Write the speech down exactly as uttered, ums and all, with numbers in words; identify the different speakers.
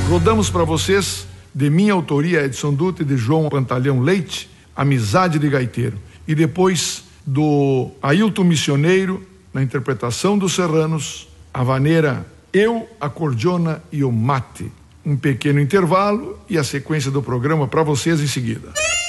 Speaker 1: Rodamos para vocês, de minha autoria, Edson Dutra e de João Pantalhão Leite, Amizade de Gaiteiro. E depois do Ailton Missioneiro, na interpretação dos Serranos, a vaneira Eu, a Cordiona e o Mate. Um pequeno intervalo e a sequência do programa para vocês em seguida.